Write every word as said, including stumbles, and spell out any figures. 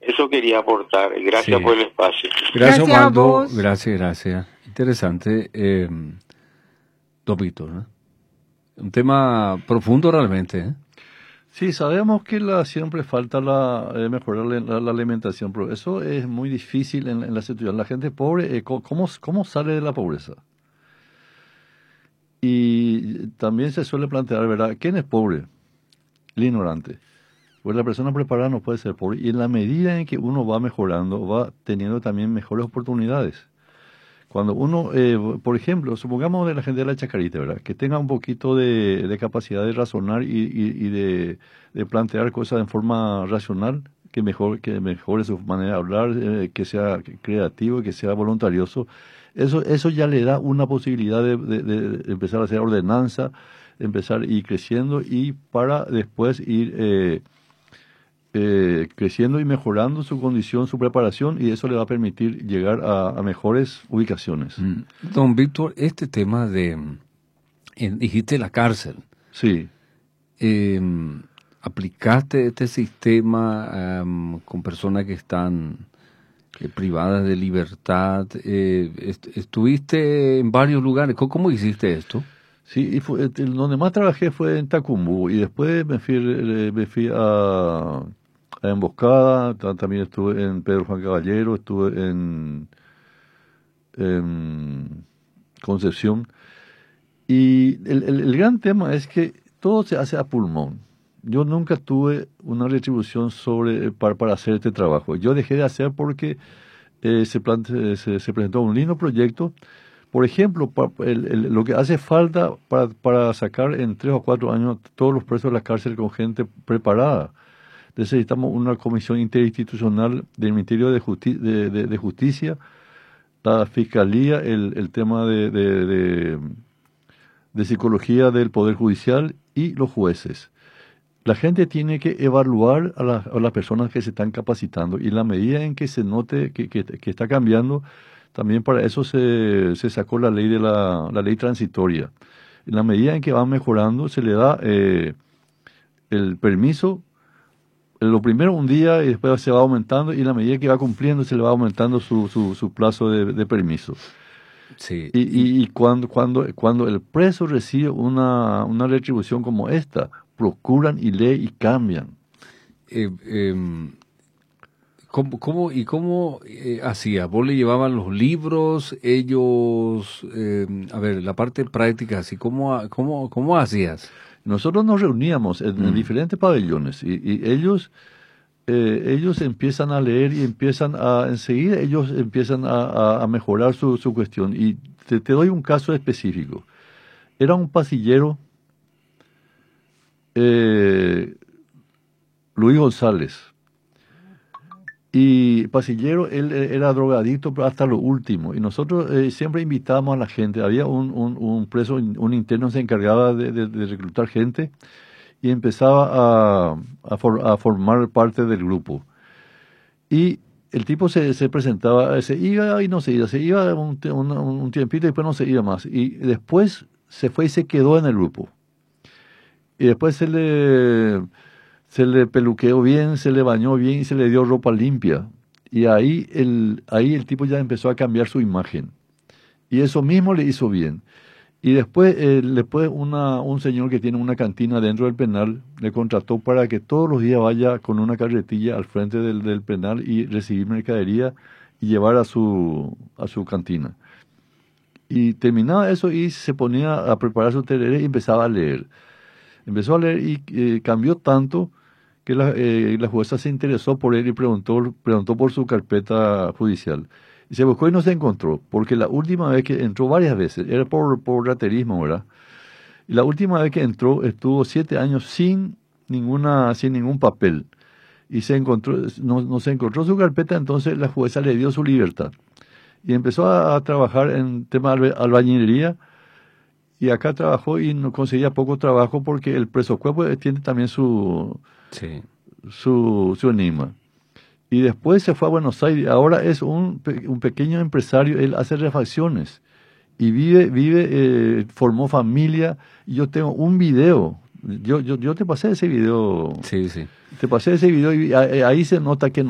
Eso quería aportar. Gracias Sí. por el espacio. Gracias, Gracias a Osvaldo. vos. Gracias, gracias. Interesante. Eh, don Víctor, ¿no? Un tema profundo realmente, ¿eh? Sí, sabemos que la, siempre falta la, eh, mejorar la, la- la alimentación, pero eso es muy difícil en, en la situación. La gente pobre, eh, co- ¿cómo, cómo sale de la pobreza? Y también se suele plantear, ¿verdad? ¿Quién es pobre? El ignorante. Pues la persona preparada no puede ser pobre. Y en la medida en que uno va mejorando, va teniendo también mejores oportunidades. Cuando uno, eh, por ejemplo, supongamos de la gente de la Chacarita, ¿verdad? Que tenga un poquito de, de capacidad de razonar y, y- y de, de plantear cosas en forma racional, que mejor, que mejore su manera de hablar, eh, que sea creativo, que sea voluntarioso. Eso, eso ya le da una posibilidad de, de- de empezar a hacer ordenanza, empezar a ir creciendo y para después ir eh, eh, creciendo y mejorando su condición, su preparación, y eso le va a permitir llegar a, a mejores ubicaciones. Mm. Don Víctor, este tema de, eh, dijiste la cárcel, Sí, eh, ¿aplicaste este sistema am, con personas que están eh, privadas de libertad? Eh, est- ¿Estuviste en varios lugares? ¿Cómo, cómo hiciste esto? sí, y fue, este, donde más trabajé fue en Tacumbu, y después me fui, eh, me fui a, a Emboscada, ta- también estuve en Pedro Juan Caballero, estuve en, en Concepción, y el, el- el gran tema es que todo se hace a pulmón. Yo nunca tuve una retribución sobre para, para hacer este trabajo. Yo dejé de hacer porque eh, se, plante- se, se presentó un lindo proyecto. Por ejemplo, pa- el- el- lo que hace falta para, para sacar en tres o cuatro años todos los presos de la cárcel con gente preparada. Necesitamos una comisión interinstitucional del Ministerio de, Justi- de, de- de Justicia, la Fiscalía, el, el tema de, de- de- de psicología del Poder Judicial y los jueces. La gente tiene que evaluar a, la- a las personas que se están capacitando, y la medida en que se note que, que- que está cambiando, también para eso se, se sacó la ley de la, la ley transitoria. En la medida en que va mejorando, se le da eh, el permiso, eh, lo primero un día y después se va aumentando, y en la medida que va cumpliendo se le va aumentando su, su, su plazo de, de permiso. Sí. Y, y, y cuando, cuando, cuando el preso recibe una, una retribución como esta, procuran y leen y cambian. Eh, em, ¿cómo, cómo- ¿Y cómo eh, hacía? ¿Vos le llevaban los libros? Ellos, em, a ver, la parte práctica, así, ¿cómo, ha- cómo, cómo hacías? Nosotros nos reuníamos en, en Mm. diferentes pabellones, y, y ellos, eh, ellos empiezan a leer y empiezan a, enseguida ellos empiezan a, a- a mejorar su, su cuestión. Y te, te doy un caso específico. Era un pasillero, eh, Luis González. Y pasillero, él eh, era drogadicto pero hasta lo último. Y nosotros eh, siempre invitábamos a la gente. Había un, un, un preso, un interno se encargaba de, de- de reclutar gente, y empezaba a, a, for- a formar parte del grupo. Y el tipo se, se presentaba, se iba y no se iba, se iba un, te- un, un tiempito y después no se iba más. Y después se fue y se quedó en el grupo. Y después se le, se le peluqueó bien, se le bañó bien y se le dio ropa limpia. Y ahí el, ahí el tipo ya empezó a cambiar su imagen. Y eso mismo le hizo bien. Y después, eh, después una, un señor que tiene una cantina dentro del penal le contrató para que todos los días vaya con una carretilla al frente del, del penal y recibir mercadería y llevar a su, a su cantina. Y terminaba eso y se ponía a preparar su tereré y empezaba a leer. Empezó a leer y eh, cambió tanto que la, eh, la jueza se interesó por él y preguntó, preguntó por su carpeta judicial. Y se buscó y no se encontró, porque la última vez que entró varias veces, era por, por raterismo, ¿verdad? Y la última vez que entró estuvo siete años sin ninguna, sin ningún papel. Y se encontró, no, no se encontró su carpeta, entonces la jueza le dio su libertad. Y empezó a, a trabajar en tema de alba- albañilería, y acá trabajó y no conseguía poco trabajo porque el preso cuerpo tiene también su, Sí. su, su enigma. Y después se fue a Buenos Aires. Ahora es un, pe- un pequeño empresario. Él hace refacciones y vive, vive, eh, formó familia. Y yo tengo un video. Yo, yo, yo te pasé ese video. Sí, sí. Te pasé ese video y a- ahí se nota que